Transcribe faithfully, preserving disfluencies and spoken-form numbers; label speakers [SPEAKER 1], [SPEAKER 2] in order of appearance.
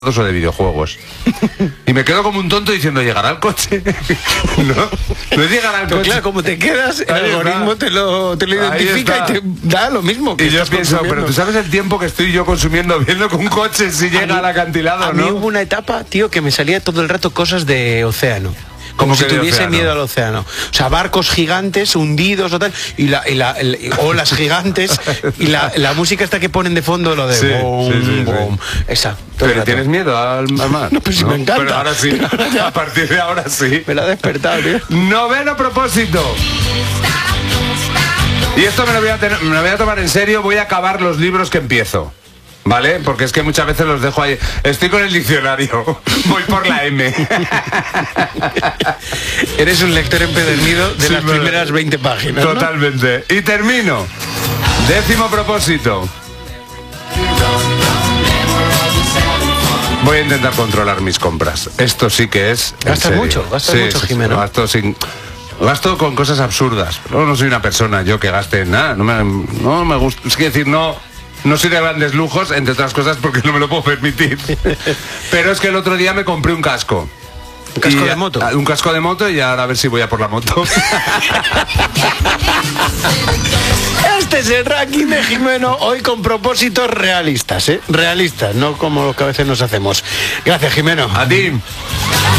[SPEAKER 1] o de videojuegos. Y me quedo como un tonto diciendo, ¿llegará el coche? no, no llegará el
[SPEAKER 2] Pero
[SPEAKER 1] coche.
[SPEAKER 2] claro, como te quedas, el
[SPEAKER 1] Ahí
[SPEAKER 2] algoritmo te lo, te lo identifica y te da lo mismo que
[SPEAKER 1] y yo
[SPEAKER 2] estás
[SPEAKER 1] pienso,
[SPEAKER 2] consumiendo.
[SPEAKER 1] pero tú sabes el tiempo que estoy yo consumiendo viendo con un coche si llega
[SPEAKER 2] mí-
[SPEAKER 1] al acantilado
[SPEAKER 2] A
[SPEAKER 1] o
[SPEAKER 2] mí
[SPEAKER 1] no.
[SPEAKER 2] hubo una etapa, tío, que me salía todo el rato cosas de océano.
[SPEAKER 1] ¿Cómo
[SPEAKER 2] Como si
[SPEAKER 1] que de
[SPEAKER 2] tuviese
[SPEAKER 1] océano?
[SPEAKER 2] miedo al océano. O sea, barcos gigantes, hundidos o tal, y la, y la, el- y olas gigantes, y la, la música esta que ponen de fondo, lo de
[SPEAKER 1] Sí,
[SPEAKER 2] boom,
[SPEAKER 1] sí, sí, sí.
[SPEAKER 2] boom. Esa. todo el
[SPEAKER 1] Pero
[SPEAKER 2] rato.
[SPEAKER 1] ¿tienes miedo al, al mar?
[SPEAKER 2] No, pues sí me encanta.
[SPEAKER 1] Pero ahora sí, a partir de ahora sí.
[SPEAKER 2] Me la ha despertado, tío.
[SPEAKER 1] Noveno propósito. Y esto me lo, voy a tener- me lo voy a tomar en serio, voy a acabar los libros que empiezo. ¿Vale? Porque es que muchas veces los dejo ahí. Estoy con el diccionario. Voy por la M.
[SPEAKER 2] Eres un lector empedernido de
[SPEAKER 1] Sí,
[SPEAKER 2] las
[SPEAKER 1] me-
[SPEAKER 2] primeras veinte páginas, ¿no?
[SPEAKER 1] Totalmente. Y termino. Décimo propósito. Voy a intentar controlar mis compras. Esto sí que es. en
[SPEAKER 2] Gastas
[SPEAKER 1] serio.
[SPEAKER 2] mucho, gastas
[SPEAKER 1] Sí,
[SPEAKER 2] mucho,
[SPEAKER 1] sí, sí,
[SPEAKER 2] Jimeno.
[SPEAKER 1] Gasto sin. Gasto con cosas absurdas. No, no soy una persona yo que gaste en nada. No me, no me gusta. Es que decir, no. No soy de grandes lujos, entre otras cosas porque no me lo puedo permitir. Pero es que el otro día me compré un casco.
[SPEAKER 2] ¿Un casco
[SPEAKER 1] Y-
[SPEAKER 2] de moto?
[SPEAKER 1] Un casco de moto y ahora a ver si voy a por la moto.
[SPEAKER 2] Este es el ranking de Jimeno, hoy con propósitos realistas, ¿eh? Realistas, no como los que a veces nos hacemos. Gracias, Jimeno.
[SPEAKER 1] A ti.